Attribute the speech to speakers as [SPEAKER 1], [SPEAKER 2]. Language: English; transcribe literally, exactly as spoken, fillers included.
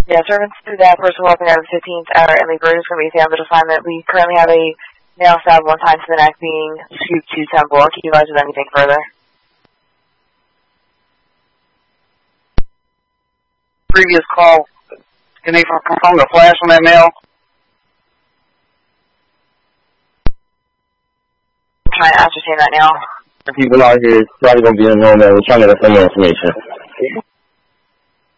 [SPEAKER 1] Yeah, servants to that person working on the fifteenth hour, Emily Bird is going to be found at assignment. We currently have a nail stab one time to the neck being scooped to temple. Can you guys do anything further?
[SPEAKER 2] Previous call, can they confirm the flash on that nail?
[SPEAKER 1] I'm trying to ascertain that now.
[SPEAKER 3] People out here, it's probably going to be unknown that we're trying to get some more information.